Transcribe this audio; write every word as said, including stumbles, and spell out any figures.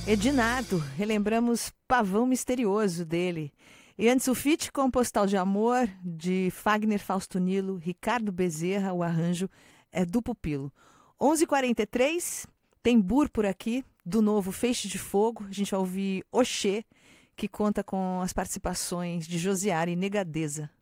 Edinardo, relembramos Pavão Misterioso dele. E antes o feat com Postal de Amor, de Fagner Fausto Nilo, Ricardo Bezerra, o arranjo é do Pupilo. onze e quarenta e três, tem Bur por aqui, do novo Feixe de Fogo. A gente vai ouvir Oxê, que conta com as participações de Josiara e Negadeza.